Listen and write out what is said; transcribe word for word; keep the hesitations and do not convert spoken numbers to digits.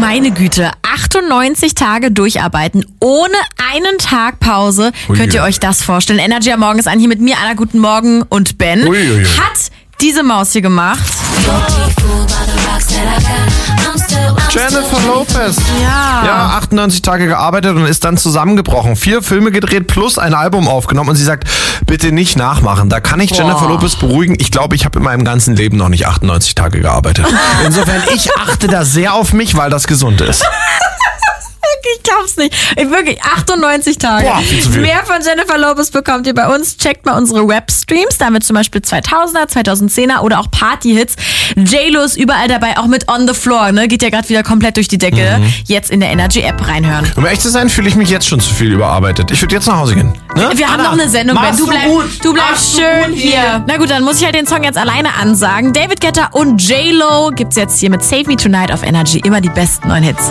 meine Güte, achtundneunzig Tage durcharbeiten, ohne einen Tag Pause. Ui. Könnt ihr euch das vorstellen? Energy am Morgen ist an, hier mit mir, Anna, guten Morgen und Ben. Ui, ui, ui. Hat diese Maus hier gemacht. Jennifer Lopez. Ja. Ja, achtundneunzig Tage gearbeitet und ist dann zusammengebrochen. Vier Filme gedreht plus ein Album aufgenommen. Und sie sagt, bitte nicht nachmachen. Da kann ich Boah. Jennifer Lopez beruhigen. Ich glaube, ich habe in meinem ganzen Leben noch nicht achtundneunzig Tage gearbeitet. Insofern, ich achte da sehr auf mich, weil das gesund ist. Ich glaub's nicht. Ich, wirklich, achtundneunzig Tage. Boah, viel zu viel. Mehr von Jennifer Lopez bekommt ihr bei uns. Checkt mal unsere Webstreams. Damit zum Beispiel zweitausender, zweitausendzehner oder auch Partyhits. J-Lo ist überall dabei, auch mit On the Floor. Ne? Geht ja gerade wieder komplett durch die Decke. Mhm. Jetzt in der Energy-App reinhören. Um ehrlich zu sein, fühle ich mich jetzt schon zu viel überarbeitet. Ich würde jetzt nach Hause gehen. Ne? Wir haben Anna, noch eine Sendung, Ben. machst Du, bleib, gut. du bleibst Machst du schön gut hier. Na gut, dann muss ich halt den Song jetzt alleine ansagen. David Guetta und J-Lo gibt's jetzt hier mit Save Me Tonight auf Energy. Immer die besten neuen Hits.